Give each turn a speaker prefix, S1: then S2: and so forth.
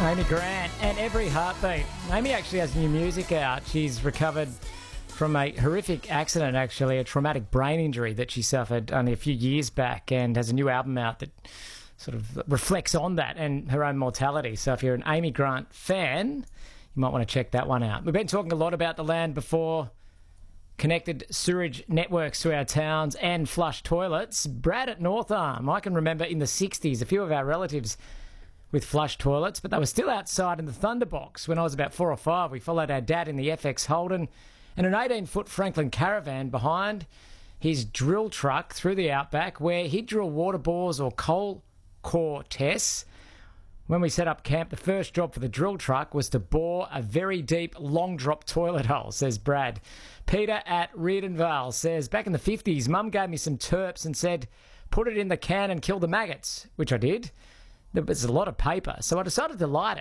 S1: Amy Grant and Every Heartbeat. Amy actually has new music out. She's recovered from a horrific accident, actually, a traumatic brain injury that she suffered only a few years back, and has a new album out that sort of reflects on that and her own mortality. So if you're an Amy Grant fan, you might want to check that one out. We've been talking a lot about the land before, connected sewerage networks to our towns and flush toilets. Brad at North Arm, I can remember in the 60s, a few of our relatives with flush toilets, but they were still outside in the Thunderbox. When I was about 4 or 5, we followed our dad in the FX Holden and an 18-foot Franklin Caravan behind his drill truck through the outback, where he'd drill water bores or coal core tests. When we set up camp, the first job for the drill truck was to bore a very deep, long drop toilet hole, says Brad. Peter at Reardon Vale says, back in the 50s, Mum gave me some terps and said, put it in the can and kill the maggots, which I did. There was a lot of paper, so I decided to light